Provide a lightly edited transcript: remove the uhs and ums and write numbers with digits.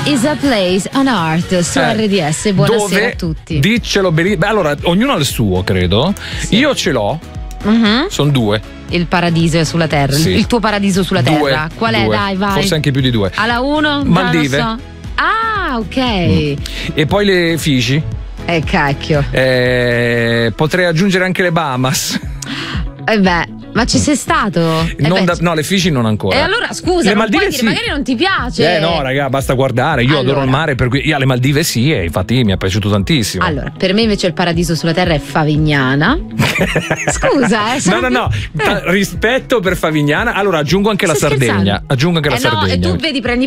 is a place on earth su RDS. Buonasera a tutti. Diccelo bene. Beh, allora, ognuno ha il suo, credo. Sì. Io ce l'ho. Sono 2. Il paradiso è sulla terra. Sì. Il tuo paradiso sulla terra. Qual è? 2. Dai, vai. Forse anche più di 2. Alla 1? Maldive. Non lo so. Ah, ok. E poi le Figi. Cacchio. Potrei aggiungere anche le Bahamas. Ma ci sei stato? No, le Figi non ancora. E allora scusa, le non Maldive puoi dire, magari non ti piace. No, raga, basta guardare. Io adoro il mare, per cui io alle Maldive sì, e infatti mi è piaciuto tantissimo. Allora, per me invece il paradiso sulla terra è Favignana. Scusa, No. Rispetto per Favignana. Allora aggiungo anche la Sardegna. Aggiungo anche la Sardegna. No, e tu vedi, prendi